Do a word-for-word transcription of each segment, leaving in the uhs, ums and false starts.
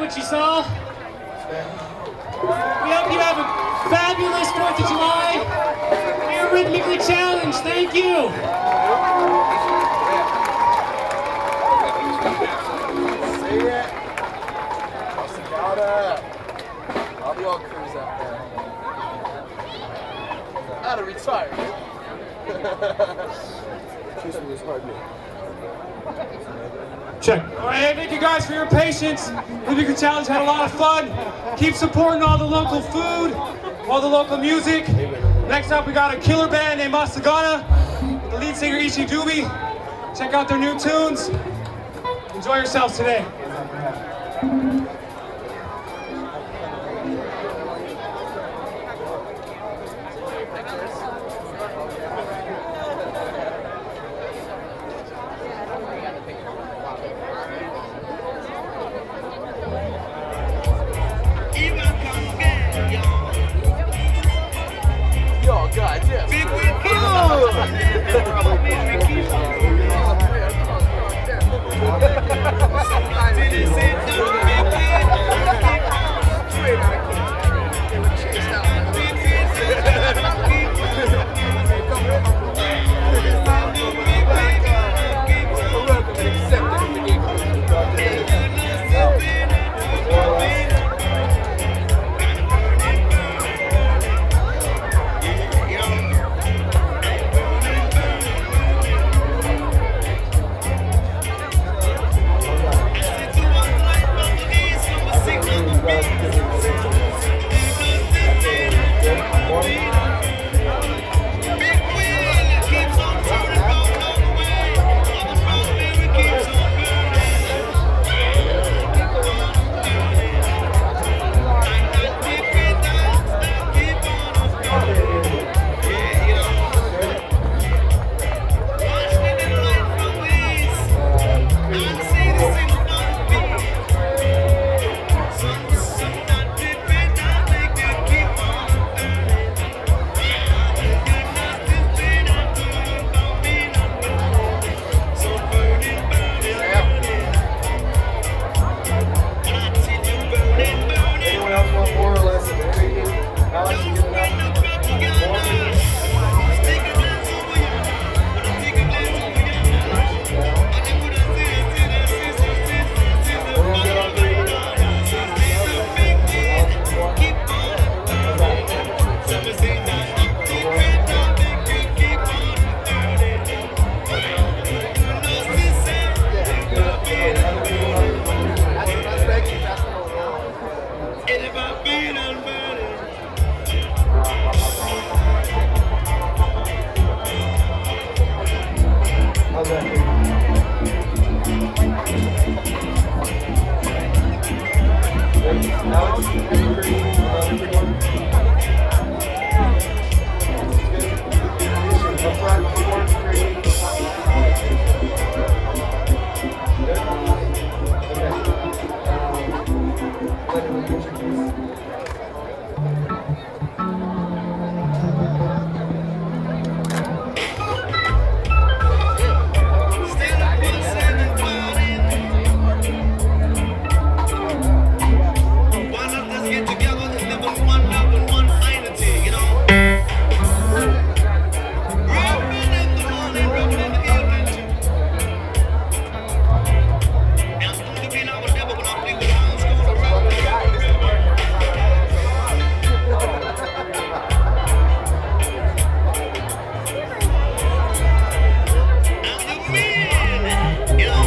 what you saw. We hope you have a fabulous fourth of July. You're rhythmically challenged. Thank you. See it? All the old crews out there. Out of retirement. Check. All right, hey, thank you guys for your patience. Rhythmically Challenge had a lot of fun. Keep supporting all the local food, all the local music. Next up, we got a killer band named Masagana, the lead singer Ishi Dubi. Check out their new tunes. Enjoy yourselves today.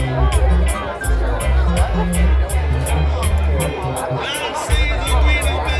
Let's see the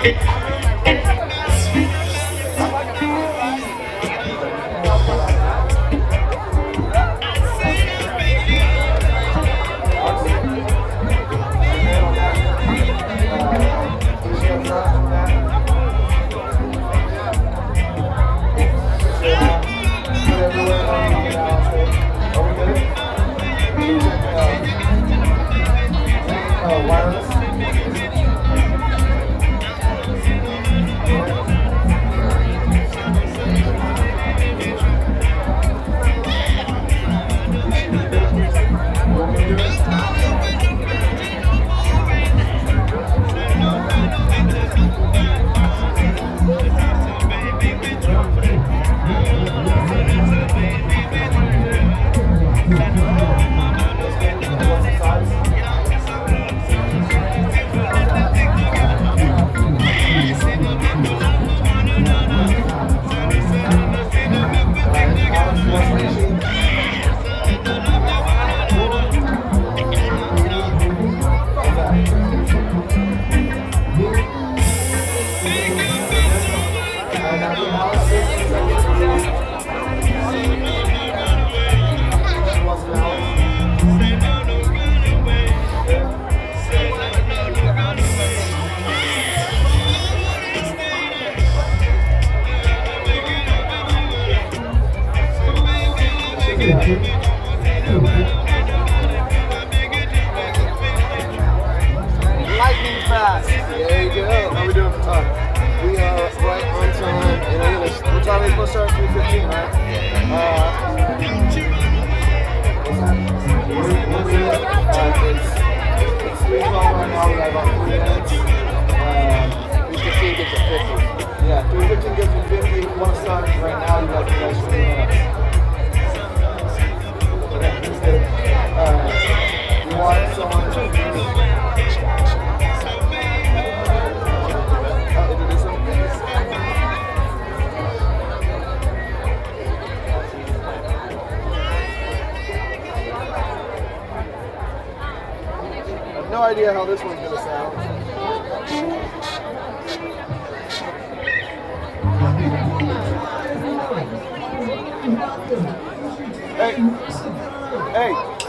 Lightning fast. There you go. How we doing for time? We are right on time. And I'm gonna, what time are we supposed to start? three fifteen, right? Uh, uh, it's, it's three twelve right now. We got about three minutes. Uh, three fifteen gets at fifty. Yeah, three fifteen gets at fifty. If you want to start right now, you got three extra minutes. Okay, that's good. Uh, you want someone to no idea how this one's gonna sound. Hey, hey.